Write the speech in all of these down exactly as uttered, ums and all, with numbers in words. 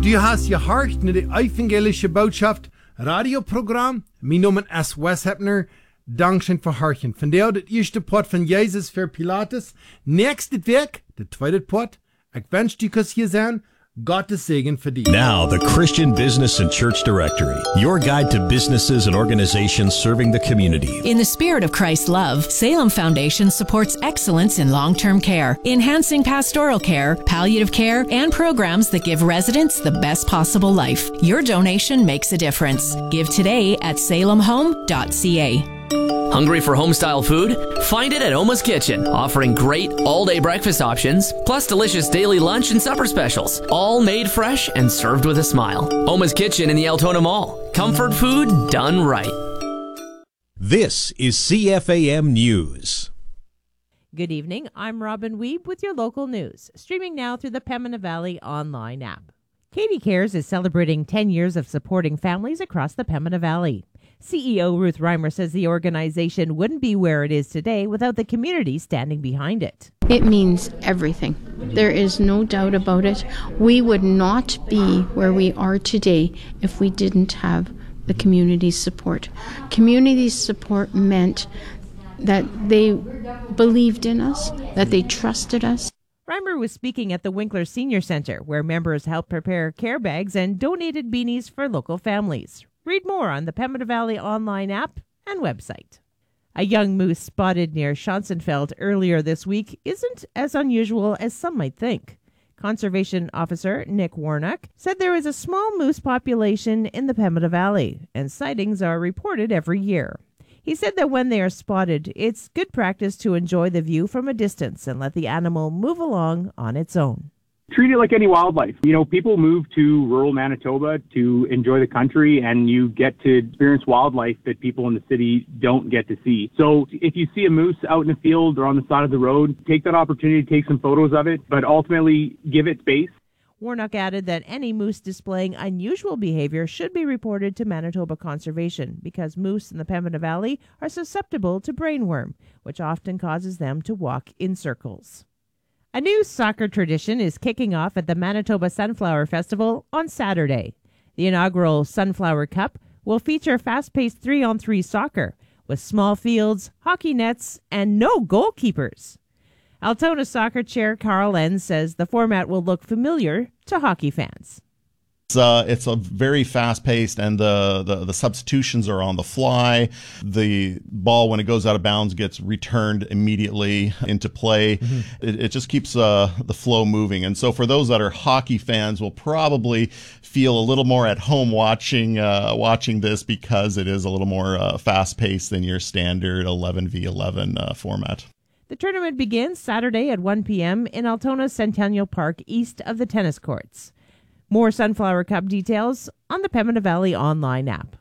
Du hast gehorcht naar de evangelische boodschap radioprogram. Mijn naam is Wes Hepner. Dankzij voor hartjen. Vandaar het eerste pot van Jezus voor Pilatus. Nächste week, de tweede pot. Ik wens je kus hier zijn. Gottes Segen für dich. Now, the Christian Business and Church Directory, your guide to businesses and organizations serving the community. In the spirit of Christ's love, Salem Foundation supports excellence in long-term care, enhancing pastoral care, palliative care, and programs that give residents the best possible life. Your donation makes a difference. Give today at salem home dot c a. Hungry for home-style food? Find it at Oma's Kitchen, offering great all-day breakfast options, plus delicious daily lunch and supper specials, all made fresh and served with a smile. Oma's Kitchen in the Altona Mall. Comfort food done right. This is C F A M News. Good evening. I'm Robin Weeb with your local news, streaming now through the Pembina Valley online app. Katie Cares is celebrating ten years of supporting families across the Pembina Valley. C E O Ruth Reimer says the organization wouldn't be where it is today without the community standing behind it. It means everything. There is no doubt about it. We would not be where we are today if we didn't have the community's support. Community support meant that they believed in us, that they trusted us. Reimer was speaking at the Winkler Senior Center, where members helped prepare care bags and donated beanies for local families. Read more on the Pembina Valley online app and website. A young moose spotted near Schonsenfeld earlier this week isn't as unusual as some might think. Conservation Officer Nick Warnock said there is a small moose population in the Pembina Valley, and sightings are reported every year. He said that when they are spotted, it's good practice to enjoy the view from a distance and let the animal move along on its own. Treat it like any wildlife. You know, people move to rural Manitoba to enjoy the country, and you get to experience wildlife that people in the city don't get to see. So if you see a moose out in the field or on the side of the road, take that opportunity to take some photos of it, but ultimately give it space. Warnock added that any moose displaying unusual behavior should be reported to Manitoba Conservation because moose in the Pembina Valley are susceptible to brainworm, which often causes them to walk in circles. A new soccer tradition is kicking off at the Manitoba Sunflower Festival on Saturday. The inaugural Sunflower Cup will feature fast-paced three-on-three soccer with small fields, hockey nets, and no goalkeepers. Altona Soccer Chair Carl Enns says the format will look familiar to hockey fans. It's, uh, it's a very fast-paced, and the, the, the substitutions are on the fly. The ball, when it goes out of bounds, gets returned immediately into play. Mm-hmm. It, it just keeps uh, the flow moving. And so for those that are hockey fans, will probably feel a little more at home watching uh, watching this because it is a little more uh, fast-paced than your standard eleven v eleven uh, format. The tournament begins Saturday at one p.m. in Altona's Centennial Park, east of the tennis courts. More Sunflower Cup details on the Pembina Valley online app.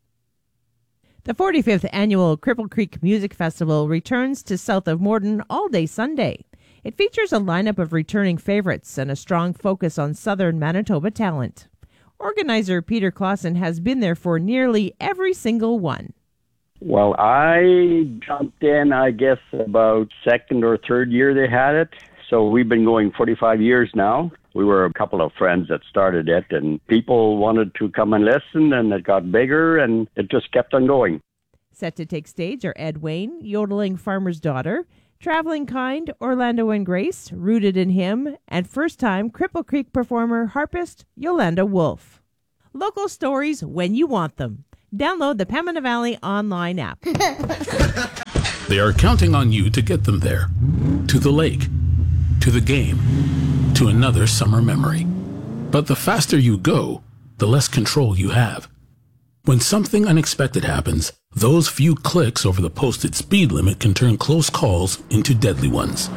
The forty-fifth annual Cripple Creek Music Festival returns to south of Morden all day Sunday. It features a lineup of returning favorites and a strong focus on southern Manitoba talent. Organizer Peter Clausen has been there for nearly every single one. Well, I jumped in, I guess, about second or third year they had it. So we've been going forty-five years now. We were a couple of friends that started it, and people wanted to come and listen, and it got bigger, and it just kept on going. Set to take stage are Ed Wayne, Yodeling Farmer's Daughter, Traveling Kind, Orlando and Grace, Rooted in Him, and first-time Cripple Creek performer harpist Yolanda Wolf. Local stories when you want them. Download the Pembina Valley online app. They are counting on you to get them there. To the lake. To the game. To another summer memory. But the faster you go, the less control you have. When something unexpected happens, those few clicks over the posted speed limit can turn close calls into deadly ones.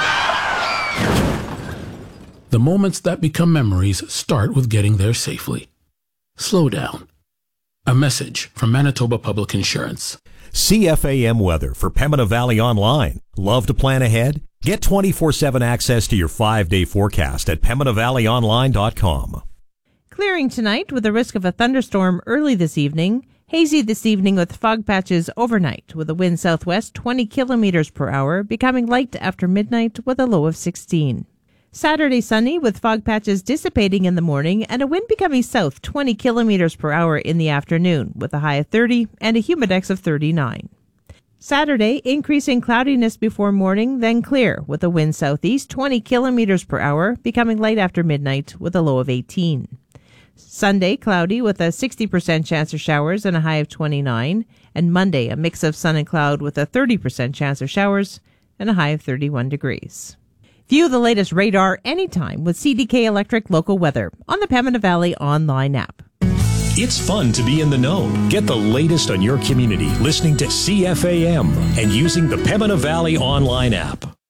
The moments that become memories start with getting there safely. Slow down. A message from Manitoba Public Insurance. C F A M weather for Pembina Valley Online. Love to plan ahead? Get twenty-four seven access to your five-day forecast at pembina valley online dot com. Clearing tonight with a risk of a thunderstorm early this evening. Hazy this evening with fog patches overnight with a wind southwest twenty kilometers per hour, becoming light after midnight with a low of sixteen. Saturday sunny with fog patches dissipating in the morning and a wind becoming south twenty kilometers per hour in the afternoon with a high of thirty and a humidex of thirty-nine. Saturday, increasing cloudiness before morning, then clear with a wind southeast twenty kilometers per hour, becoming light after midnight with a low of eighteen. Sunday, cloudy with a sixty percent chance of showers and a high of twenty-nine. And Monday, a mix of sun and cloud with a thirty percent chance of showers and a high of thirty-one degrees. View the latest radar anytime with C D K Electric Local Weather on the Pembina Valley online app. It's fun to be in the know. Get the latest on your community listening to C F A M and using the Pembina Valley online app.